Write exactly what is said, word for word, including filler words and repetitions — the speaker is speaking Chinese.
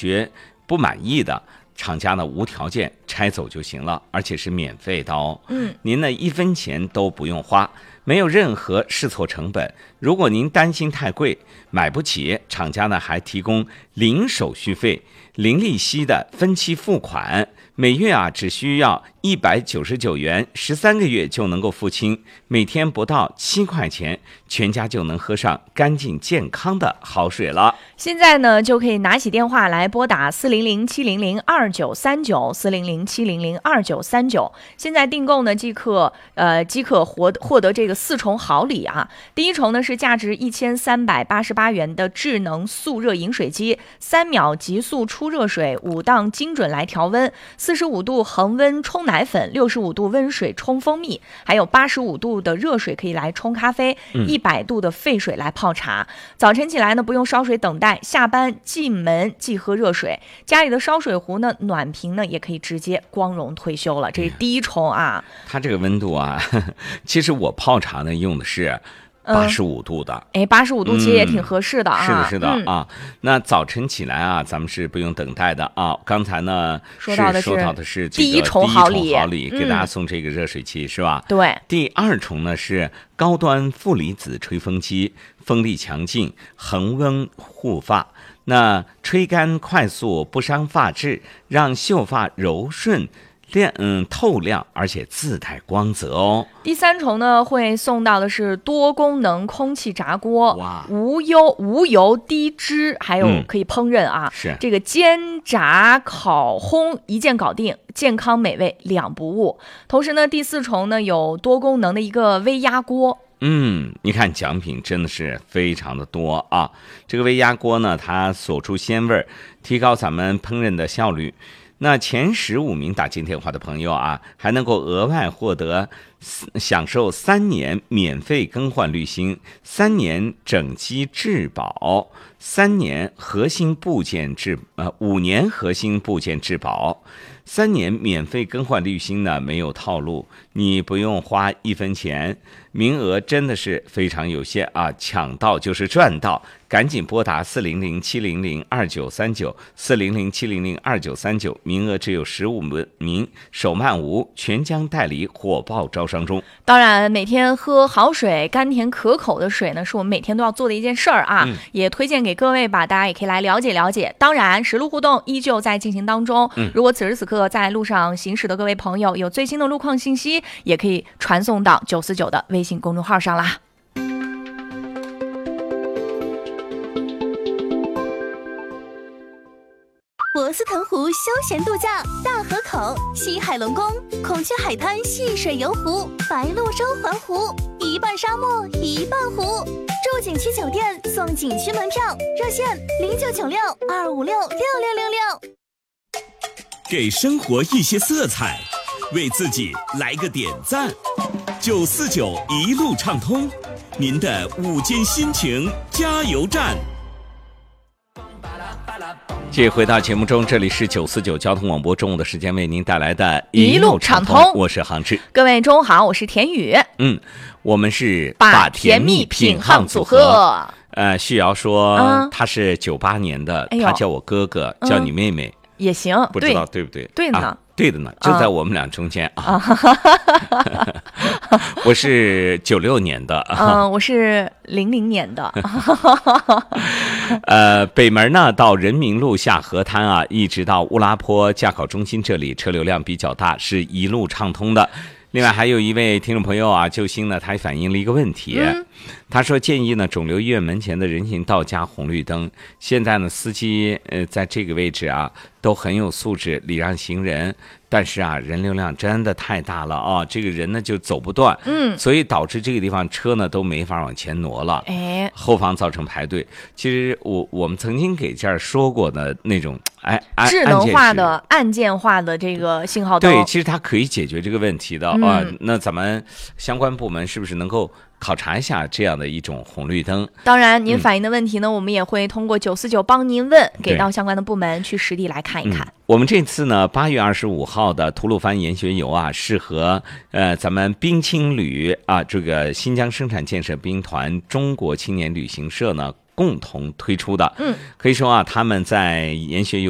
觉不满意的，厂家呢无条件拆走就行了，而且是免费的哦。 嗯， 您呢一分钱都不用花，没有任何试错成本。如果您担心太贵买不起，厂家呢还提供零手续费、零利息的分期付款，每月啊只需要一百九十九元，十三个月就能够付清，每天不到七块钱，全家就能喝上干净健康的好水了。 现在呢就可以拿起电话来拨打四零零七零零二九三九四零零七零零二九三九，现在订购呢即可呃即可获获得这个四重好礼啊。第一重呢是价值一千三百八十八元的智能速热饮水机，三秒急速出热水，五档精准来调温，四十五度恒温冲奶粉，六十五度温水冲蜂蜜，还有八十五度的热水可以来冲咖啡，一百度的沸水来泡茶。早晨起来呢不用烧水等待，下班进门即喝热水，家里的烧水壶呢暖瓶呢也可以直接光荣退休了。这是第一重啊。 它这个温度啊，呵呵其实我泡茶呢用的是八十五度的， 哎、嗯，八十五度其实也挺合适的啊。 嗯、是的，是的、 嗯、 啊。那早晨起来啊，咱们是不用等待的啊。刚才呢说到的是说到的是第一重好礼， 好礼给大家送这个热水器、嗯、是吧？ 对。 第二重呢是高端负离子吹风机，风力强劲，恒温护发。那吹干快速，不伤发质，让秀发柔顺。亮嗯透亮，而且自带光泽哦。 第三重呢，会送到的是多功能空气炸锅， 哇， 无油无油低脂，还有可以烹饪啊， 嗯、是这个煎炸烤烘一键搞定，健康美味两不误。同时呢，第四重呢有多功能的一个微压锅。 嗯，你看奖品真的是非常的多啊！这个微压锅呢，它锁出鲜味，提高咱们烹饪的效率。那前十五名打进电话的朋友啊，还能够额外获得享受三年免费更换滤芯、三年整机质保、三年核心部件质呃五年核心部件质保。三年免费更换滤芯呢，没有套路，你不用花一分钱，名额真的是非常有限啊！抢到就是赚到，赶紧拨打四零零七零零二九三九四零零七零零二九三九，名额只有十五名，手慢无，全疆代理火爆招商中。 当然，每天喝好水、甘甜可口的水呢，是我们每天都要做的一件事儿啊、嗯，也推荐给各位吧，大家也可以来了解了解。当然，实路互动依旧在进行当中。嗯，如果此时此刻在路上行驶的各位朋友有最新的路况信息，也可以传送到九四九的微信公众号上啦。 博斯腾湖休闲度假大河口、西海龙宫、孔雀海滩戏水游湖、白鹭洲环湖，一半沙漠一半湖。住景区酒店送景区门票，热线零九九六二五六六六六六。 给生活一些色彩，为自己来个点赞。九四九一路畅通，您的午间心情加油站。 继续回到节目中，这里是九四九交通广播，中午的时间为您带来的一路畅通， 我是杭志。 各位中午好，我是田宇。 嗯，我们是把甜蜜品夯组合。 呃，旭瑶说、嗯、他是九八年的、哎，他叫我哥哥，叫你妹妹、嗯、 也行， 不知道对不对？ 对呢、 啊，对的呢，就在我们俩中间啊。我是九六年的， 嗯，我是零零年的。 呃，北门呢到人民路下河滩啊，一直到乌拉坡驾考中心这里，车流量比较大，是一路畅通的。另外还有一位听众朋友啊，救星呢，他反映了一个问题，嗯、他说建议呢，肿瘤医院门前的人行道加红绿灯。现在呢，司机呃在这个位置啊都很有素质，礼让行人。但是啊，人流量真的太大了啊，这个人呢就走不断，嗯，所以导致这个地方车呢都没法往前挪了， 哎， 后方造成排队。其实我我们曾经给这儿说过的那种，哎， 智能化的按键化的这个信号灯， 对，其实它可以解决这个问题的啊、嗯呃。那咱们相关部门是不是能够考察一下这样的一种红绿灯？ 当然，您反映的问题呢，嗯、我们也会通过九四九帮您问，给到相关的部门去实地来看一看。 嗯、我们这次呢，八月二十五号的吐鲁番研学游啊，是和呃咱们冰青旅啊，这个新疆生产建设兵团中国青年旅行社呢共同推出的。嗯，可以说啊，他们在研学游